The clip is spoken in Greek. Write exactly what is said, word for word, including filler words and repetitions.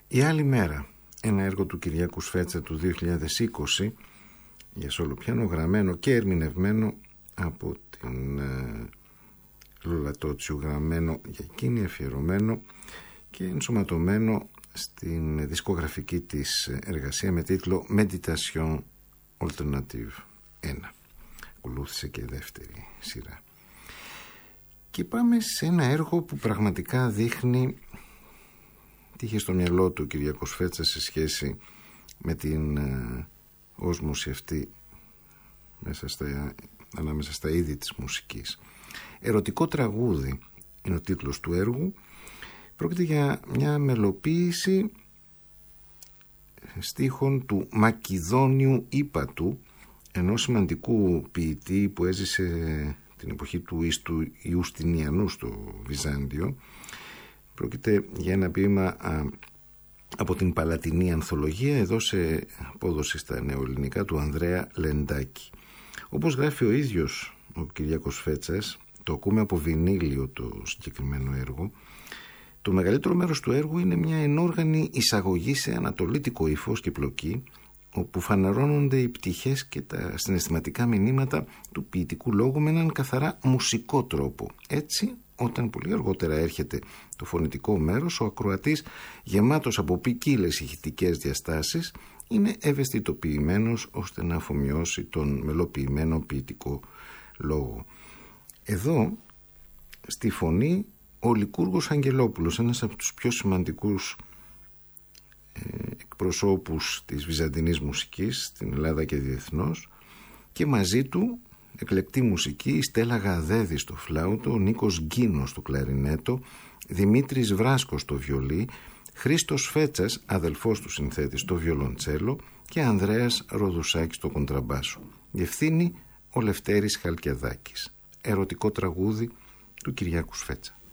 Η άλλη μέρα, ένα έργο του Κυριάκου Σφέτσα του δύο χιλιάδες είκοσι για σολοπιάνο, γραμμένο και ερμηνευμένο από την ε, Λόλα Τότσιου, γραμμένο για εκείνη, αφιερωμένο και ενσωματωμένο στην δισκογραφική της εργασία με τίτλο Meditation Alternative ένα. Ακολούθησε και δεύτερη σειρά. Και πάμε σε ένα έργο που πραγματικά δείχνει τι είχε στο μυαλό του ο Κυριάκος Σφέτσας σε σχέση με την ε, όσμωση αυτή μέσα στα, ανάμεσα στα είδη της μουσικής. Ερωτικό τραγούδι είναι ο τίτλος του έργου. Πρόκειται για μια μελοποίηση στίχων του Μακηδόνιου Ήπατου, ενός σημαντικού ποιητή που έζησε την εποχή του Ιστου Ιουστινιανού στο Βυζάντιο. Πρόκειται για ένα ποίημα α, από την Παλατινή Ανθολογία, εδώ σε απόδοση στα νεοελληνικά του Ανδρέα Λεντάκη. Όπως γράφει ο ίδιος ο Κυριάκος Σφέτσας, το ακούμε από βινίλιο το συγκεκριμένο έργο, το μεγαλύτερο μέρος του έργου είναι μια ενόργανη εισαγωγή σε ανατολίτικο υφός και πλοκή, όπου φανερώνονται οι πτυχές και τα συναισθηματικά μηνύματα του ποιητικού λόγου με έναν καθαρά μουσικό τρόπο. Έτσι, όταν πολύ αργότερα έρχεται το φωνητικό μέρος, ο ακροατής, γεμάτος από ποικίλες ηχητικές διαστάσεις, είναι ευαισθητοποιημένος ώστε να αφομοιώσει τον μελοποιημένο ποιητικό λόγο. Εδώ, στη φωνή, ο Λικούργος Αγγελόπουλος, ένας από τους πιο σημαντικούς εκπροσώπους της βυζαντινής μουσικής στην Ελλάδα και διεθνώς, και μαζί του εκλεκτή μουσική, η Στέλλα Γαδέδη στο φλάουτο, ο Νίκος Γκίνος στο κλαρινέτο, Δημήτρης Βράσκος στο βιολί, Χρήστος Σφέτσας, αδελφός του συνθέτη, στο βιολοντσέλο και Ανδρέας Ροδουσάκης στο κοντραμπάσο. Διευθύνει ο Λευτέρης Χαλκιαδάκης. Ερωτικό τραγούδι του Κυριάκου Σφέτσα.